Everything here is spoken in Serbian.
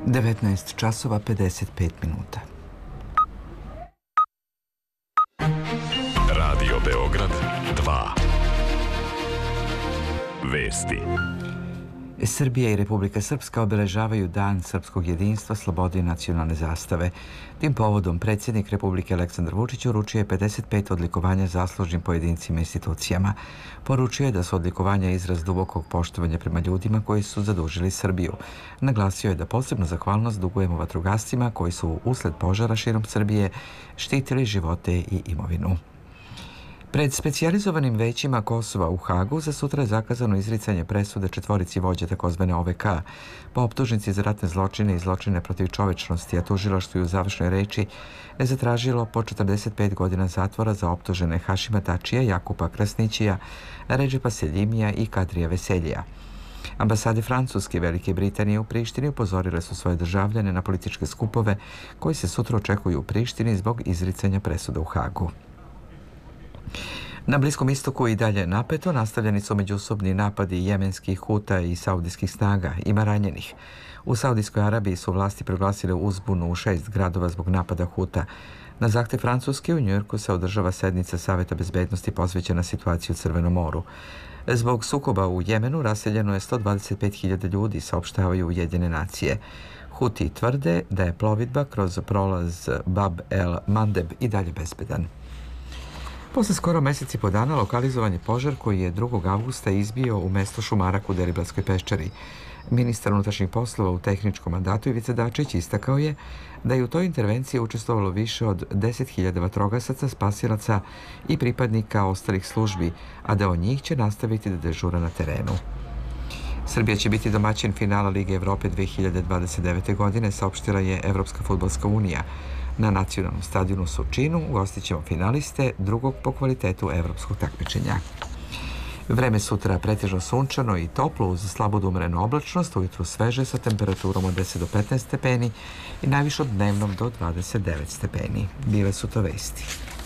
19 časova 55 minuta. Radio Beograd 2. Vesti. Srbija i Republika Srpska obeležavaju Dan srpskog jedinstva, slobode i nacionalne zastave. Tim povodom predsjednik Republike Aleksandar Vučić uručio je 55 odlikovanja zaslužnim pojedincima i institucijama. Poručio je da su odlikovanja izraz dubokog poštovanja prema ljudima koji su zadužili Srbiju. Naglasio je da posebnu zahvalnost dugujemo vatrogascima koji su usled požara širom Srbije štitili živote i imovinu. Pred specijalizovanim većima Kosova u Hagu za sutra je zakazano izricanje presude četvorici vođa takozvane OVK po optužnici za ratne zločine i zločine protiv čovečnosti, a tužilaštvo je u završnoj reči zatražilo po 45 godina zatvora za optužene Hašima Tačija, Jakupa Krasnićija, Redžepa Seljimija i Kadrija Veseljija. Ambasade Francuske i Velike Britanije u Prištini upozorile su svoje državljane na političke skupove koji se sutra očekuju u Prištini zbog izricanja presude u Hagu. Na Bliskom istoku i dalje napeto, nastavljeni su međusobni napadi jemenskih Huta i saudijskih snaga. Ima ranjenih. U Saudijskoj Arabiji su vlasti proglasile uzbunu u 6 gradova zbog napada Huta. Na zahtev Francuske u Njujorku se održava sednica Saveta bezbednosti posvećena situaciji u Crvenom moru. Zbog sukoba u Jemenu raseljeno je 125.000 ljudi, saopštavaju Ujedinjene nacije. Huti tvrde da je plovidba kroz prolaz Bab el Mandeb i dalje bezbedan. Posle skoro meseci po dana lokalizovan je požar koji je 2. avgusta izbio u mesto Šumarak u Deliblatskoj peščari. Ministar unutrašnjih poslova u tehničkom mandatu Ivica Dačić istakao je da je u toj intervenciji učestvovalo više od 10.000 vatrogasaca, spasilaca i pripadnika ostalih službi, a deo njih će nastaviti da dežura na terenu. Srbija će biti domaćin finala Lige Evrope 2029. godine, saopštila je Evropska fudbalska unija. Na nacionalnom stadionu u Surčinu ugostit ćemo finaliste drugog po kvalitetu evropskog takmičenja. Vreme sutra pretežno sunčano i toplo uz slabo do umerenu oblačnost, ujutru sveže sa temperaturom od 10 do 15 stepeni i najviše dnevnom do 29 stepeni. Bile su to vesti.